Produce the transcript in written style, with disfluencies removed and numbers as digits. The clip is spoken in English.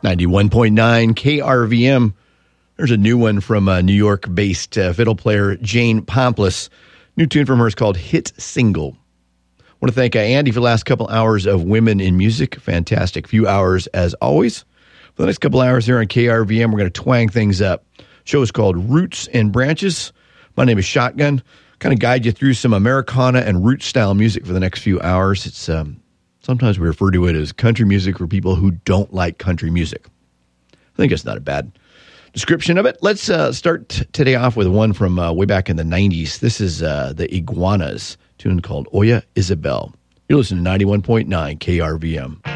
91.9 KRVM. There's a new one from New York-based fiddle player Jane Pomplice. New tune from her is called Hit Single. I want to thank Andy for the last couple hours of Women in Music. Fantastic few hours as always. For the next couple hours here on KRVM, we're going to twang things up. Show is called Roots and Branches. My name is Shotgun. Kind of guide you through some Americana and roots-style music for the next few hours. It's sometimes we refer to it as country music for people who don't like country music. I think it's not a bad description of it. Let's start today off with one from way back in the 90s. This is the Iguanas, tune called Oya Isabel. You're listening to 91.9 KRVM.